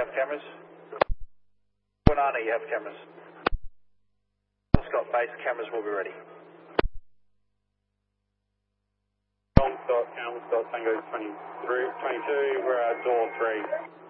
have cameras. Banana, you have cameras. Scott base cameras will be ready. Scott, Tango 23, 22, we're at door 3.